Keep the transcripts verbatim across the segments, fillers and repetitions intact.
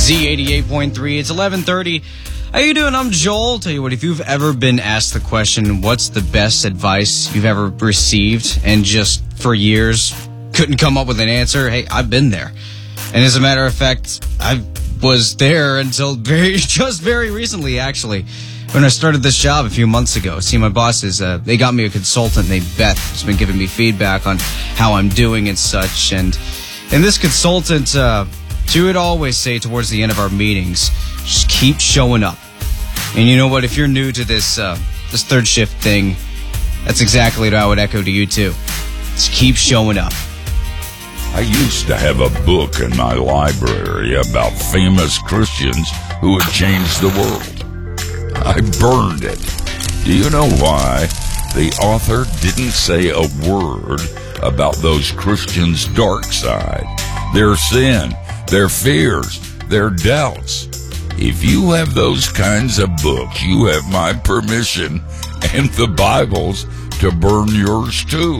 Z eighty-eight point three. It's eleven thirty. How you doing? I'm Joel. Tell you what, if you've ever been asked the question, what's the best advice you've ever received, and just for years couldn't come up with an answer, hey, I've been there. And as a matter of fact, I was there until very, just very recently, actually, when I started this job a few months ago. See, my bosses, uh, they got me a consultant named Beth who's been giving me feedback on how I'm doing and such. And, and this consultant, uh, she would always say towards the end of our meetings, just keep showing up. And you know what? If you're new to this uh, this third shift thing, that's exactly what I would echo to you too. Just keep showing up. I used to have a book in my library about famous Christians who had changed the world. I burned it. Do you know why? The author didn't say a word about those Christians' dark side, their sin, their fears, their doubts. If you have those kinds of books, you have my permission and the Bible's to burn yours too.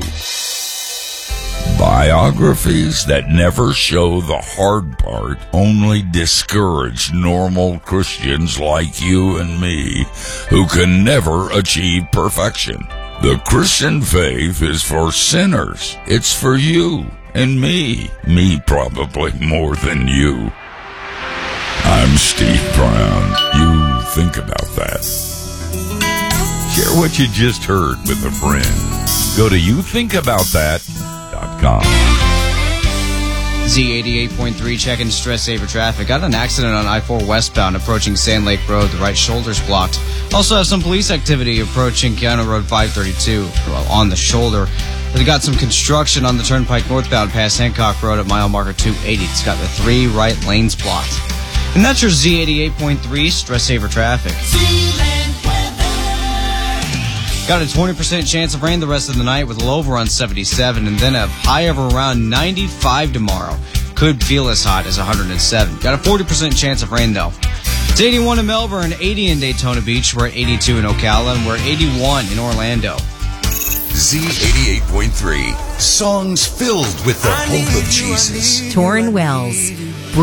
Biographies that never show the hard part only discourage normal Christians like you and me who can never achieve perfection. The Christian faith is for sinners. It's for you and me. Me probably more than you. I'm Steve Brown. You think about that. Share what you just heard with a friend. Go to you think about that dot com. Z eighty-eight point three, checking stress saver traffic. Got an accident on I four westbound approaching Sand Lake Road. The right shoulder's blocked. Also have some police activity approaching Keanu Road five thirty-two on the shoulder. They got some construction on the turnpike northbound past Hancock Road at mile marker two eighty. It's got the three right lanes blocked. And that's your Z eighty-eight point three stress saver traffic. Got a twenty percent chance of rain the rest of the night with a low of around seventy-seven, and then a high of around ninety-five tomorrow. Could feel as hot as one hundred seven. Got a forty percent chance of rain though. It's eighty-one in Melbourne, eighty in Daytona Beach. We're at eighty-two in Ocala, and we're at eighty-one in Orlando. Z eighty-eight point three. Songs filled with the hope of Jesus. Torrin Wells.